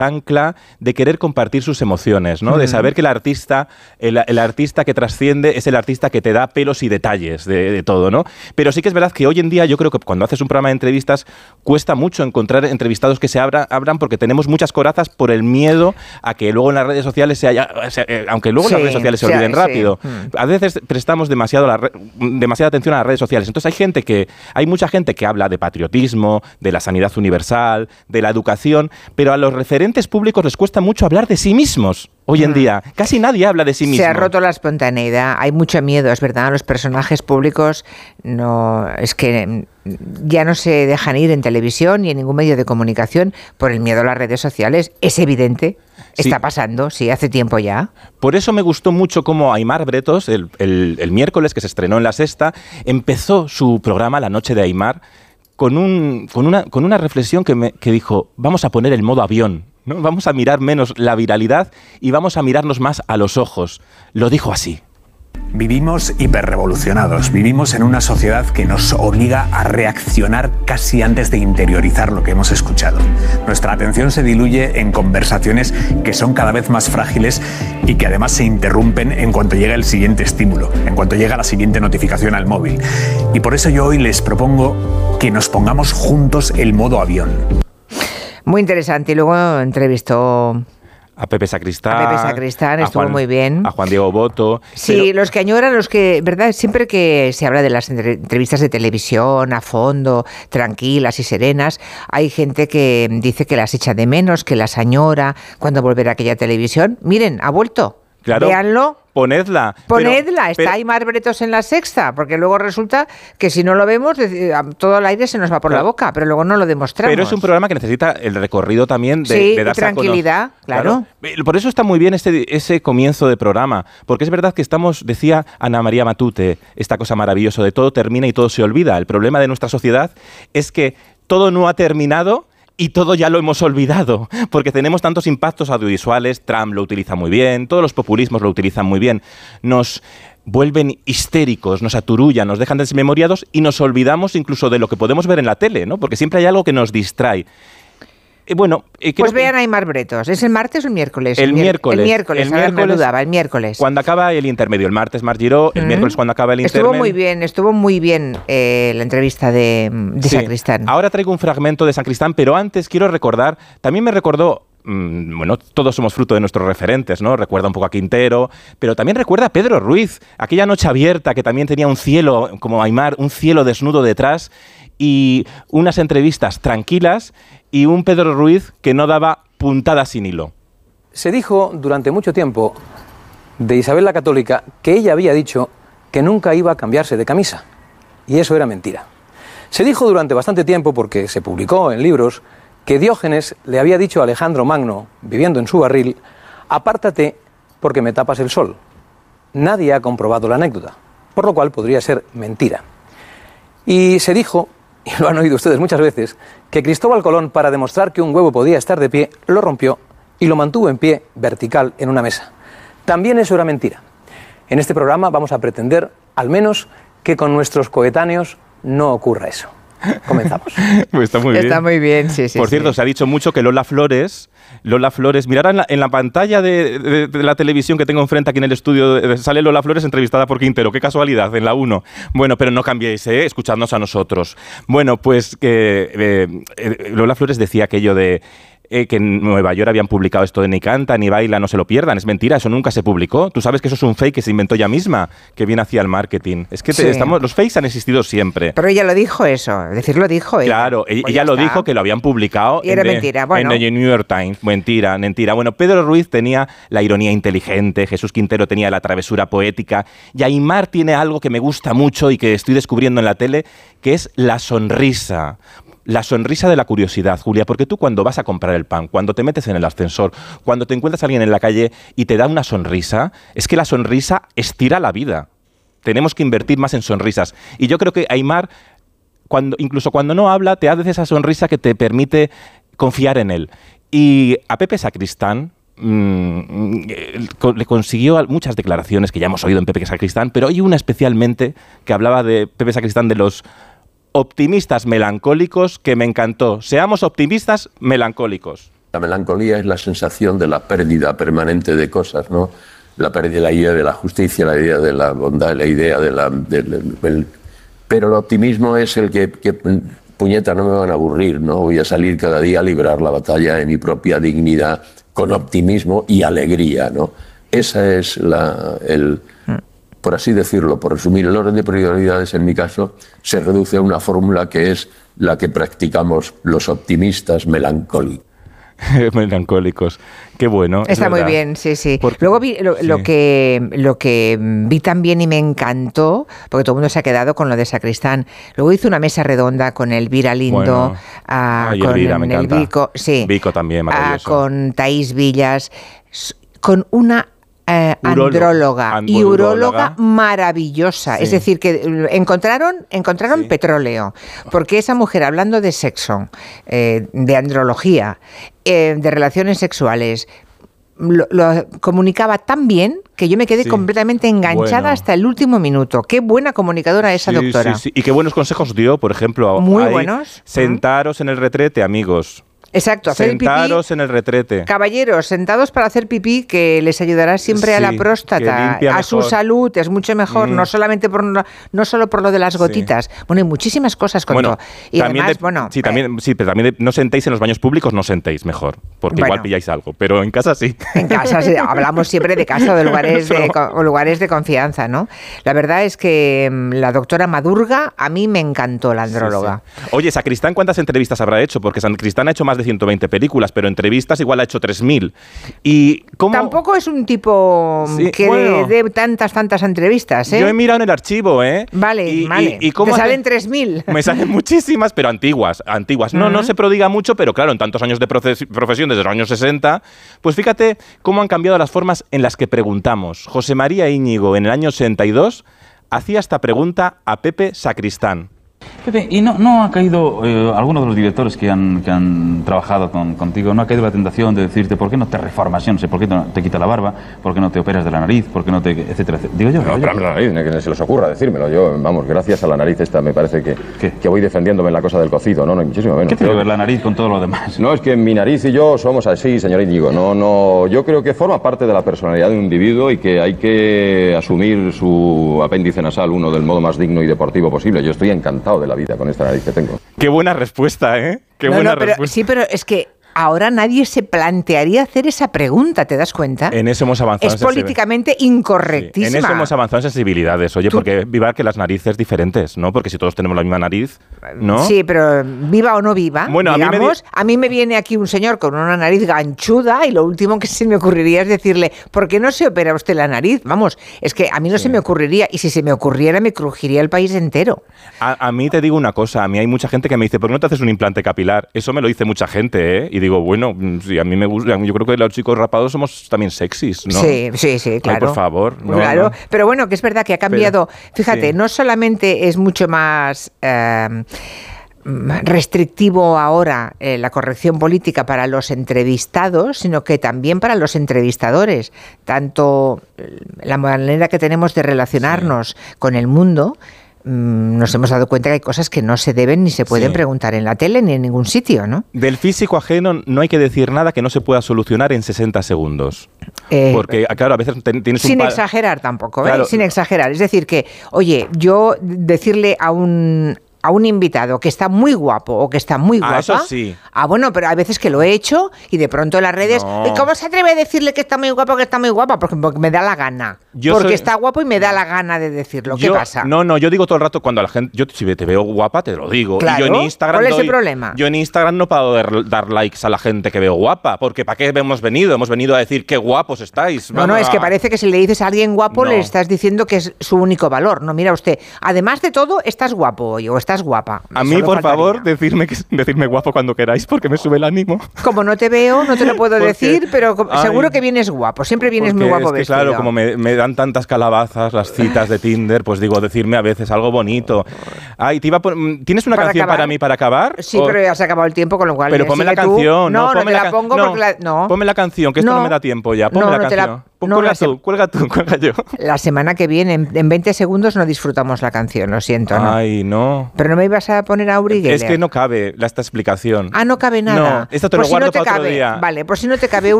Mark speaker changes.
Speaker 1: ancla de querer compartir sus emociones, ¿no? De saber que el artista que trasciende es el artista que te da pelos y detalles de todo, ¿no? Pero sí que es verdad que hoy en día yo creo que cuando haces un programa de entrevistas cuesta mucho encontrar entrevistados que se abran porque tenemos muchas corazas por el miedo a que luego en las redes sociales aunque luego las redes sociales se olviden rápido. A veces prestamos demasiada atención a las redes sociales. Entonces hay mucha gente que habla de patriotismo, de la sanidad universal, de la educación, pero a los referentes públicos les cuesta mucho hablar de sí mismos. Hoy en día, casi nadie habla de sí mismo.
Speaker 2: Se ha roto la espontaneidad, hay mucho miedo, es verdad, los personajes públicos ya no se dejan ir en televisión ni en ningún medio de comunicación por el miedo a las redes sociales, es evidente, está pasando, hace tiempo ya.
Speaker 1: Por eso me gustó mucho cómo Aimar Bretos, el miércoles que se estrenó en La Sexta, empezó su programa La Noche de Aimar con una reflexión que dijo, vamos a poner el modo avión, ¿no? Vamos a mirar menos la viralidad y vamos a mirarnos más a los ojos. Lo dijo así.
Speaker 3: Vivimos hiperrevolucionados, vivimos en una sociedad que nos obliga a reaccionar casi antes de interiorizar lo que hemos escuchado. Nuestra atención se diluye en conversaciones que son cada vez más frágiles y que además se interrumpen en cuanto llega el siguiente estímulo, en cuanto llega la siguiente notificación al móvil. Y por eso yo hoy les propongo que nos pongamos juntos el modo avión.
Speaker 2: Muy interesante. Y luego entrevistó
Speaker 1: a Pepe Sacristán,
Speaker 2: estuvo muy bien.
Speaker 1: A Juan Diego Boto.
Speaker 2: Sí, los que añoran, ¿verdad? Siempre que se habla de las entrevistas de televisión a fondo, tranquilas y serenas, hay gente que dice que las echa de menos, que las añora cuando volverá aquella televisión. Miren, ha vuelto.
Speaker 1: Claro.
Speaker 2: Véanlo.
Speaker 1: Ponedla.
Speaker 2: Está Aimar Bretos en La Sexta, porque luego resulta que si no lo vemos, todo el aire se nos va por la boca, pero luego no lo demostramos.
Speaker 1: Pero es un programa que necesita el recorrido también de darse
Speaker 2: tranquilidad, claro.
Speaker 1: Por eso está muy bien ese comienzo de programa, porque es verdad que decía Ana María Matute, esta cosa maravillosa de todo termina y todo se olvida. El problema de nuestra sociedad es que todo no ha terminado y todo ya lo hemos olvidado, porque tenemos tantos impactos audiovisuales, Trump lo utiliza muy bien, todos los populismos lo utilizan muy bien, nos vuelven histéricos, nos aturullan, nos dejan desmemoriados y nos olvidamos incluso de lo que podemos ver en la tele, ¿no? Porque siempre hay algo que nos distrae.
Speaker 2: Pues vean a Aimar Bretos. ¿Es el martes o el miércoles?
Speaker 1: El miércoles.
Speaker 2: Me dudaba, el miércoles.
Speaker 1: Cuando acaba el intermedio. El martes Mar Giró, el miércoles cuando acaba el intermedio.
Speaker 2: Estuvo muy bien la entrevista de Sacristán.
Speaker 1: Ahora traigo un fragmento de Sacristán, pero antes quiero recordar, también me recordó, todos somos fruto de nuestros referentes, ¿no? Recuerda un poco a Quintero, pero también recuerda a Pedro Ruiz, aquella noche abierta que también tenía un cielo, como Aimar, un cielo desnudo detrás y unas entrevistas tranquilas y un Pedro Ruiz que no daba puntada sin hilo.
Speaker 4: Se dijo durante mucho tiempo de Isabel la Católica que ella había dicho que nunca iba a cambiarse de camisa, y eso era mentira. Se dijo durante bastante tiempo, porque se publicó en libros, que Diógenes le había dicho a Alejandro Magno, viviendo en su barril, apártate porque me tapas el sol. Nadie ha comprobado la anécdota, por lo cual podría ser mentira. Y se dijo, y lo han oído ustedes muchas veces, que Cristóbal Colón, para demostrar que un huevo podía estar de pie, lo rompió y lo mantuvo en pie, vertical, en una mesa. También eso era mentira. En este programa vamos a pretender, al menos, que con nuestros coetáneos no ocurra eso. Comenzamos.
Speaker 1: Pues está muy bien.
Speaker 2: Está muy bien, sí.
Speaker 1: Por cierto, se ha dicho mucho que Lola Flores, mirad en la pantalla de la televisión que tengo enfrente aquí en el estudio, sale Lola Flores entrevistada por Quintero. Qué casualidad, en la 1. Bueno, pero no cambiéis, escuchadnos a nosotros. Bueno, pues Lola Flores decía aquello de que en Nueva York habían publicado esto de ni canta, ni baila, no se lo pierdan. Es mentira, eso nunca se publicó. Tú sabes que eso es un fake que se inventó ella misma, que viene hacia el marketing. Es que los fakes han existido siempre.
Speaker 2: Pero ella lo dijo eso, es decir, lo dijo ella.
Speaker 1: Claro, pues ella lo dijo, que lo habían publicado
Speaker 2: y era mentira. Bueno.
Speaker 1: En el New York Times. Mentira. Bueno, Pedro Ruiz tenía la ironía inteligente, Jesús Quintero tenía la travesura poética, y Aimar tiene algo que me gusta mucho y que estoy descubriendo en la tele, que es la sonrisa. La sonrisa de la curiosidad, Julia, porque tú cuando vas a comprar el pan, cuando te metes en el ascensor, cuando te encuentras a alguien en la calle y te da una sonrisa, es que la sonrisa estira la vida. Tenemos que invertir más en sonrisas. Y yo creo que Aimar, incluso cuando no habla, te hace esa sonrisa que te permite confiar en él. Y a Pepe Sacristán le consiguió muchas declaraciones que ya hemos oído en Pepe Sacristán, pero hay una especialmente que hablaba de Pepe Sacristán de los optimistas melancólicos, que me encantó. Seamos optimistas melancólicos.
Speaker 5: La melancolía es la sensación de la pérdida permanente de cosas, ¿no? La pérdida, la idea de la justicia, la idea de la bondad, la idea pero el optimismo es el que puñeta, no me van a aburrir, ¿no? Voy a salir cada día a librar la batalla de mi propia dignidad con optimismo y alegría, ¿no? Esa es por así decirlo, por resumir, el orden de prioridades en mi caso se reduce a una fórmula que es la que practicamos los optimistas melancólicos.
Speaker 1: Melancólicos. Qué bueno.
Speaker 2: Está muy bien, sí, sí. Luego vi lo que vi también y me encantó, porque todo el mundo se ha quedado con lo de Sacristán. Luego hizo una mesa redonda con Elvira Lindo, con
Speaker 1: Elvira, me encanta.
Speaker 2: Vico, sí,
Speaker 1: Vico también, maravilloso.
Speaker 2: con Thaís Villas, con una andróloga y uróloga maravillosa.
Speaker 1: Sí.
Speaker 2: Es decir, que encontraron petróleo, porque esa mujer, hablando de sexo, de andrología, de relaciones sexuales, lo comunicaba tan bien que yo me quedé completamente enganchada hasta el último minuto. Qué buena comunicadora esa doctora.
Speaker 1: Sí. Y qué buenos consejos dio, por ejemplo.
Speaker 2: Muy buenos.
Speaker 1: Sentaros en el retrete, amigos.
Speaker 2: Exacto, hacer
Speaker 1: Sentaros
Speaker 2: pipí.
Speaker 1: En el retrete.
Speaker 2: Caballeros, sentados para hacer pipí, que les ayudará siempre a la próstata, a su salud, es mucho mejor, no solo por lo de las gotitas. Bueno, hay muchísimas cosas con todo. Y además,
Speaker 1: pero también no sentéis en los baños públicos, no sentéis mejor, porque igual pilláis algo, pero en casa sí.
Speaker 2: En casa sí, hablamos siempre de casa o de lugares de confianza, ¿no? La verdad es que la doctora Madurga, a mí me encantó, la andróloga.
Speaker 1: Sí. Oye, Sacristán, ¿cuántas entrevistas habrá hecho? Porque Sacristán ha hecho más de 120 películas, pero entrevistas igual ha hecho 3.000. ¿Y cómo?
Speaker 2: Tampoco es un tipo que dé tantas entrevistas, ¿eh?
Speaker 1: Yo he mirado en el archivo, ¿eh?
Speaker 2: Vale.
Speaker 1: ¿Y cómo
Speaker 2: te salen 3.000?
Speaker 1: Me salen muchísimas, pero antiguas. No se prodiga mucho, pero claro, en tantos años de profesión, desde los años 60, pues fíjate cómo han cambiado las formas en las que preguntamos. José María Íñigo, en el año 82, hacía esta pregunta a Pepe Sacristán.
Speaker 6: Pepe, ¿y no ha caído alguno de los directores que han trabajado contigo, no ha caído la tentación de decirte por qué no te reformas, yo no sé, por qué no te quita la barba, por qué no te operas de la nariz, por qué no te... etcétera? Digo yo.
Speaker 7: No, operarme la nariz, que se les ocurra decírmelo. Yo, vamos, gracias a la nariz esta me parece que voy defendiéndome en la cosa del cocido, no hay muchísimo menos.
Speaker 6: ¿Qué tiene que ver la nariz con todo lo demás?
Speaker 7: No, es que mi nariz y yo somos así, señor Íñigo. No, yo creo que forma parte de la personalidad de un individuo y que hay que asumir su apéndice nasal uno del modo más digno y deportivo posible. Yo estoy encantado de la vida con esta nariz que tengo.
Speaker 1: Qué buena respuesta, ¿eh? Qué buena respuesta.
Speaker 2: Sí, pero es que ahora nadie se plantearía hacer esa pregunta, ¿te das cuenta?
Speaker 1: En eso hemos avanzado.
Speaker 2: Es políticamente incorrectísima.
Speaker 1: Sí, en eso hemos avanzado en sensibilidades. Oye, porque viva que las narices diferentes, ¿no? Porque si todos tenemos la misma nariz, ¿no?
Speaker 2: Sí, pero viva o no viva,
Speaker 1: bueno,
Speaker 2: digamos, a mí me viene aquí un señor con una nariz ganchuda y lo último que se me ocurriría es decirle, ¿por qué no se opera usted la nariz? Vamos, es que a mí no se me ocurriría, y si se me ocurriera me crujiría el país entero.
Speaker 1: A mí te digo una cosa, a mí hay mucha gente que me dice, ¿por qué no te haces un implante capilar? Eso me lo dice mucha gente, ¿eh? Y digo, bueno, sí, a mí me gusta, yo creo que los chicos rapados somos también sexys, ¿no?
Speaker 2: Sí, claro.
Speaker 1: Ay, por favor. No,
Speaker 2: claro,
Speaker 1: no.
Speaker 2: Pero bueno, que es verdad que ha cambiado, fíjate, no solamente es mucho más... restrictivo ahora la corrección política para los entrevistados, sino que también para los entrevistadores. Tanto la manera que tenemos de relacionarnos con el mundo, nos hemos dado cuenta que hay cosas que no se deben ni se pueden preguntar en la tele ni en ningún sitio, ¿no?
Speaker 1: Del físico ajeno no hay que decir nada que no se pueda solucionar en 60 segundos. Porque, claro, a veces tienes
Speaker 2: sin exagerar tampoco,
Speaker 1: claro.
Speaker 2: Sin exagerar. Es decir que, oye, yo decirle a un invitado que está muy guapo o que está muy guapa.
Speaker 1: Eso sí.
Speaker 2: Bueno, pero hay veces que lo he hecho y de pronto en las redes, ¿cómo se atreve a decirle que está muy guapo o que está muy guapa? Porque me da la gana. Porque está guapo y me da la gana de decirlo. ¿Qué pasa?
Speaker 1: No, yo digo todo el rato cuando a la gente, yo si te veo guapa te lo digo.
Speaker 2: Claro.
Speaker 1: Y yo en Instagram
Speaker 2: ¿Cuál es el problema?
Speaker 1: Yo en Instagram no paro de dar likes a la gente que veo guapa, porque ¿para qué hemos venido? Hemos venido a decir qué guapos estáis.
Speaker 2: No, es que parece que si le dices a alguien guapo le estás diciendo que es su único valor. No, mira usted, además de todo, estás guapo hoy o estás guapa.
Speaker 1: A mí, por favor, decidme guapo cuando queráis, porque me sube el ánimo.
Speaker 2: Como no te veo, no te lo puedo decir, pero seguro que vienes guapo. Siempre vienes muy guapo vestido.
Speaker 1: Claro, como me dan tantas calabazas las citas de Tinder, pues digo, decirme a veces algo bonito. Ay, ¿tienes una canción para mí para acabar?
Speaker 2: Sí, pero ya se ha acabado el tiempo, con lo cual...
Speaker 1: Pero ponme la canción.
Speaker 2: No te la pongo porque...
Speaker 1: Ponme la canción, que esto no me da tiempo ya. Ponme la canción. Cuelga yo.
Speaker 2: La semana que viene, en 20 segundos no disfrutamos la canción, lo siento. ¿No?
Speaker 1: Ay, no.
Speaker 2: Pero no me ibas a poner a Uri Geller.
Speaker 1: Es que no cabe esta explicación.
Speaker 2: No cabe nada.
Speaker 1: No, esto te lo guardo para otro día.
Speaker 2: Vale, pues si no te cabe